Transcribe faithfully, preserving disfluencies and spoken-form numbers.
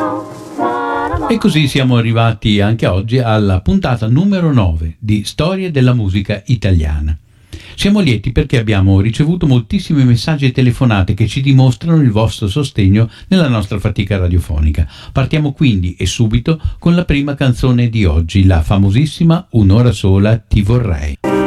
E così siamo arrivati anche oggi alla puntata numero nove di Storie della musica italiana. Siamo lieti perché abbiamo ricevuto moltissimi messaggi e telefonate che ci dimostrano il vostro sostegno nella nostra fatica radiofonica. Partiamo quindi e subito con la prima canzone di oggi, la famosissima Un'ora sola ti vorrei.